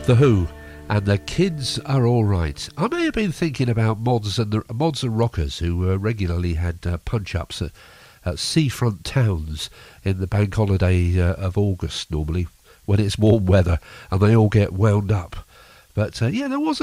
The Who and The Kids Are Alright. I may have been thinking about Mods and Rockers, who regularly had punch-ups at seafront towns in the bank holiday of August, normally, when it's warm weather and they all get wound up. But yeah, there was